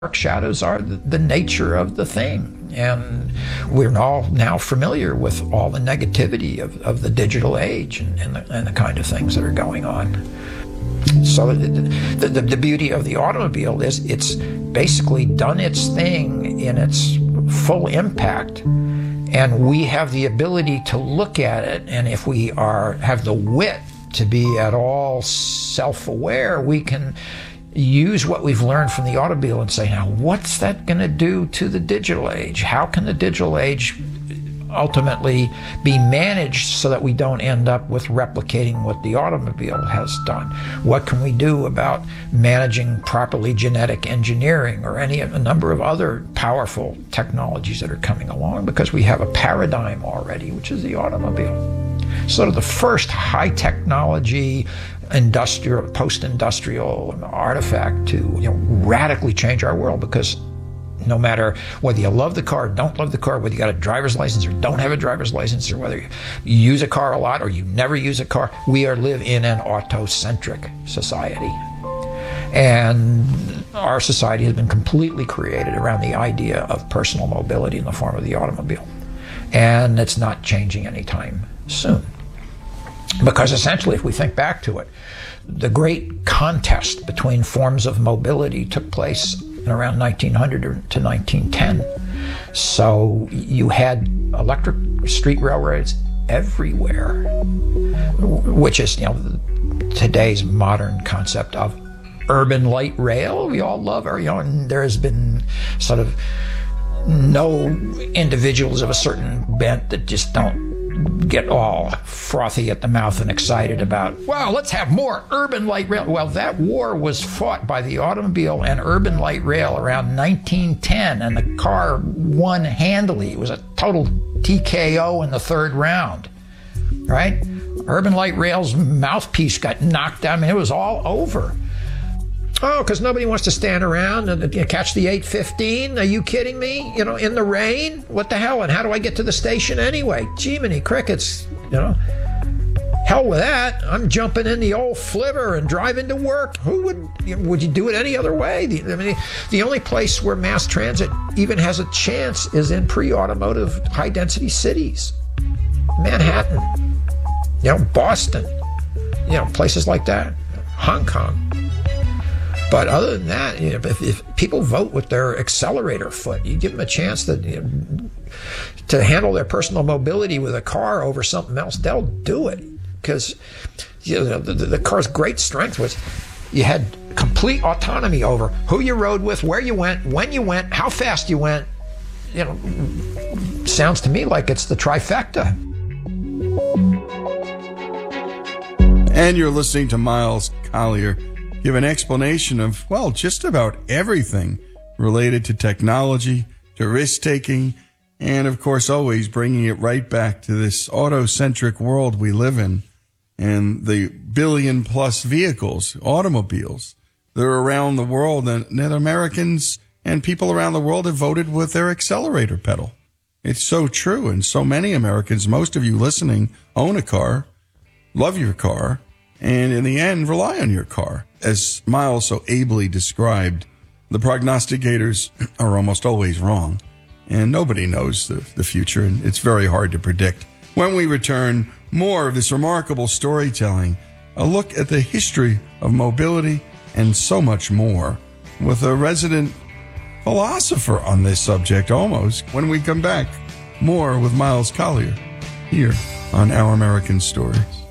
dark shadows are the nature of the thing. And we're all now familiar with all the negativity of the digital age and the kind of things that are going on. So the beauty of the automobile is it's basically done its thing in its full impact, and we have the ability to look at it, and if we have the wit to be at all self-aware, we can use what we've learned from the automobile and say, now, what's that going to do to the digital age? How can the digital age ultimately be managed so that we don't end up with replicating what the automobile has done? What can we do about managing properly genetic engineering or a number of other powerful technologies that are coming along? Because we have a paradigm already, which is the automobile. Sort of the first high technology post-industrial artifact to radically change our world, because no matter whether you love the car or don't love the car, whether you got a driver's license or don't have a driver's license, or whether you use a car a lot or you never use a car, we live in an autocentric society. And our society has been completely created around the idea of personal mobility in the form of the automobile. And it's not changing anytime soon. Because essentially, if we think back to it, the great contest between forms of mobility took place in around 1900 to 1910. So you had electric street railroads everywhere, which is today's modern concept of urban light rail. We all love it, and there has been sort of no individuals of a certain bent that just don't get all frothy at the mouth and excited about, wow, let's have more urban light rail. Well, that war was fought by the automobile and urban light rail around 1910, and the car won handily. It was a total TKO in the third round, right? Urban light rail's mouthpiece got knocked down. I mean, it was all over. Oh, because nobody wants to stand around and catch the 8:15? Are you kidding me? In the rain? What the hell? And how do I get to the station anyway? Jiminy crickets, hell with that. I'm jumping in the old flivver and driving to work. Who would you do it any other way? The only place where mass transit even has a chance is in pre-automotive high-density cities. Manhattan, Boston, places like that, Hong Kong. But other than that, if people vote with their accelerator foot, you give them a chance to handle their personal mobility with a car over something else, they'll do it. Because the car's great strength was you had complete autonomy over who you rode with, where you went, when you went, how fast you went. Sounds to me like it's the trifecta. And you're listening to Miles Collier give an explanation of, just about everything related to technology, to risk-taking, and, of course, always bringing it right back to this auto-centric world we live in and the billion-plus vehicles, automobiles, that are around the world, and that Americans and people around the world have voted with their accelerator pedal. It's so true, and so many Americans, most of you listening, own a car, love your car, and in the end, rely on your car. As Miles so ably described, the prognosticators are almost always wrong, and nobody knows the future, and it's very hard to predict. When we return, more of this remarkable storytelling, a look at the history of mobility, and so much more, with a resident philosopher on this subject almost. When we come back, more with Miles Collier, here on Our American Stories.